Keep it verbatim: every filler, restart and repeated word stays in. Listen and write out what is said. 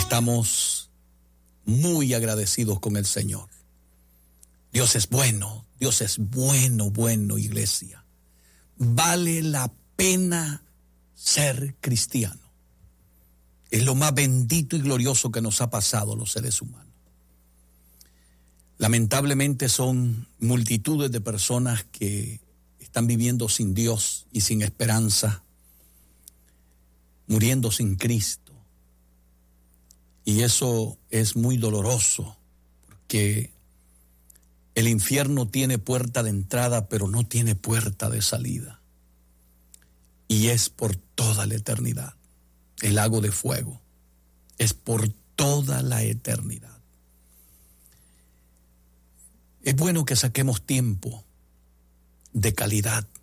Estamos muy agradecidos con el Señor. Dios es bueno, Dios es bueno, bueno, iglesia. Vale la pena ser cristiano. Es lo más bendito y glorioso que nos ha pasado a los seres humanos. Lamentablemente son multitudes de personas que están viviendo sin Dios y sin esperanza, muriendo sin Cristo. Y eso es muy doloroso, porque el infierno tiene puerta de entrada, pero no tiene puerta de salida. Y es por toda la eternidad. El lago de fuego es por toda la eternidad. Es bueno que saquemos tiempo de calidad